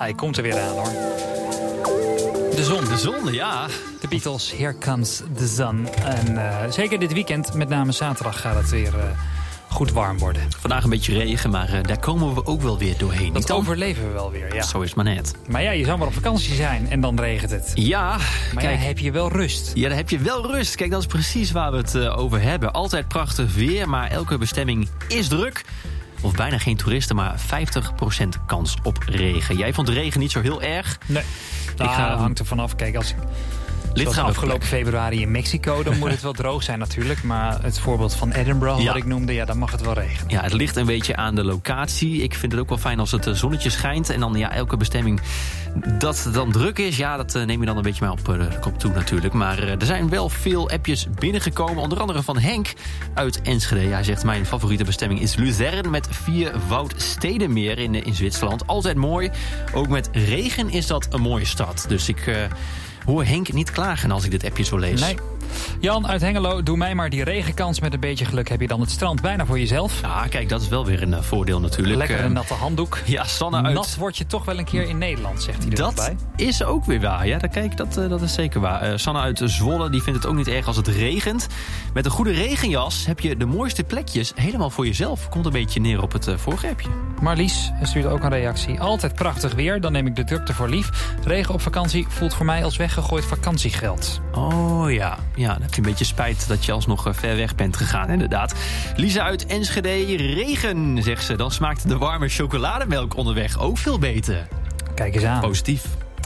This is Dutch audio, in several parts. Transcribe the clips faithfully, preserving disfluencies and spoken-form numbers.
Hij komt er weer aan, hoor. De zon. De zon, ja. De Beatles, Here Comes the Sun. En uh, zeker dit weekend, met name zaterdag, gaat het weer uh, goed warm worden. Vandaag een beetje regen, maar uh, daar komen we ook wel weer doorheen. Dat overleven we wel weer, ja. Zo is het maar net. Maar ja, je zou maar op vakantie zijn en dan regent het. Ja. Maar kijk, ja, heb je wel rust. Ja, dan heb je wel rust. Kijk, dat is precies waar we het uh, over hebben. Altijd prachtig weer, maar elke bestemming is druk. Of bijna geen toeristen, maar vijftig procent kans op regen. Jij vond de regen niet zo heel erg? Nee. Nou, ik ga... hangt er vanaf. Kijk, als ik... Zoals afgelopen februari in Mexico, dan moet het wel droog zijn natuurlijk. Maar het voorbeeld van Edinburgh, ja. wat ik noemde, ja, dan mag het wel regenen. Ja, het ligt een beetje aan de locatie. Ik vind het ook wel fijn als het zonnetje schijnt. En dan ja, elke bestemming dat dan druk is, ja, dat neem je dan een beetje mee op de kop toe natuurlijk. Maar uh, er zijn wel veel appjes binnengekomen. Onder andere van Henk uit Enschede. Hij zegt, mijn favoriete bestemming is Luzern met vier Woudstedenmeer in, in Zwitserland. Altijd mooi. Ook met regen is dat een mooie stad. Dus ik... Uh, hoor Henk niet klagen als ik dit appje zo lees. Nee. Jan uit Hengelo, doe mij maar die regenkans. Met een beetje geluk heb je dan het strand bijna voor jezelf. Ja, kijk, dat is wel weer een uh, voordeel natuurlijk. Lekker een natte handdoek. Ja, Sanne uit... Nat word je toch wel een keer in Nederland, zegt hij er dat bij. Dat is ook weer waar. Ja, kijk, dat, uh, dat is zeker waar. Uh, Sanne uit Zwolle, die vindt het ook niet erg als het regent. Met een goede regenjas heb je de mooiste plekjes helemaal voor jezelf. Komt een beetje neer op het uh, vorige appje. Marlies stuurt ook een reactie. Altijd prachtig weer, dan neem ik de drukte voor lief. Regen op vakantie voelt voor mij als weggegooid vakantiegeld. Oh ja, ja, dan heb je een beetje spijt dat je alsnog ver weg bent gegaan, inderdaad. Lisa uit Enschede, regen, zegt ze. Dan smaakt de warme chocolademelk onderweg ook veel beter. Kijk eens aan. Positief.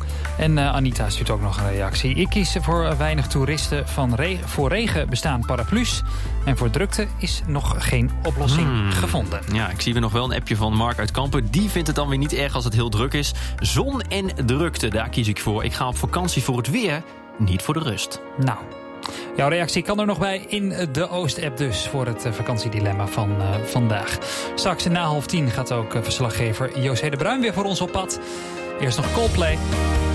En uh, Anita stuurt ook nog een reactie. Ik kies voor weinig toeristen. Van regen, voor regen bestaan paraplu's. En voor drukte is nog geen oplossing hmm. gevonden. Ja, ik zie weer nog wel een appje van Mark uit Kampen. Die vindt het dan weer niet erg als het heel druk is. Zon en drukte, daar kies ik voor. Ik ga op vakantie voor het weer, niet voor de rust. Nou, jouw reactie kan er nog bij in de Oost-app dus... voor het vakantiedilemma van uh, vandaag. Straks na half tien gaat ook uh, verslaggever José de Bruin weer voor ons op pad. Eerst nog Coldplay.